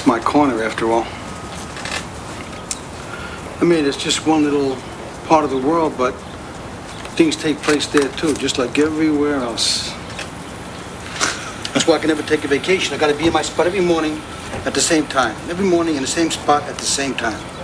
It's my corner, after all. I mean, it's just one little part of the world, but things take place there, too, just like everywhere else. That's why I can never take a vacation. I gotta be in my spot every morning at the same time. Every morning in the same spot at the same time.